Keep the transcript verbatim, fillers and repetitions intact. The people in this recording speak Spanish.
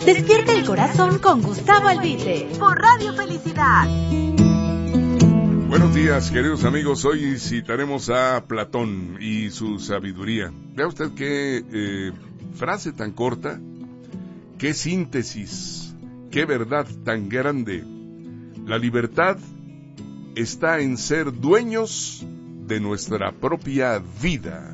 Despierta el corazón con Gustavo Albite por Radio Felicidad. Buenos días, queridos amigos. Hoy citaremos a Platón y su sabiduría. Vea usted qué eh, frase tan corta, qué síntesis, qué verdad tan grande. La libertad está en ser dueños de nuestra propia vida.